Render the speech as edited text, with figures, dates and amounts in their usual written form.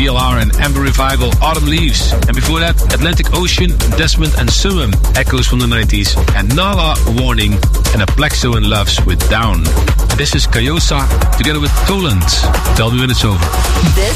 DLR and Amber Revival, Autumn Leaves. And before that, Atlantic Ocean, Desmond and Summum, Echoes from the 90s. And Nala, Warning, and Aplexo and Loves with Down. This is Kayosa together with Toland. Tell me when it's over. This